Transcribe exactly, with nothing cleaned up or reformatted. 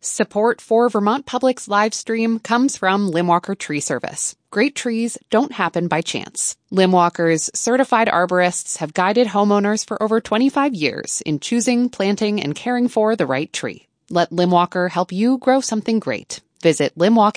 Support for Vermont Public's live stream comes from Limwalker Tree Service. Great trees don't happen by chance. Limwalker's certified arborists have guided homeowners for over twenty-five years in choosing, planting, and caring for the right tree. Let Limwalker help you grow something great. Visit limwalker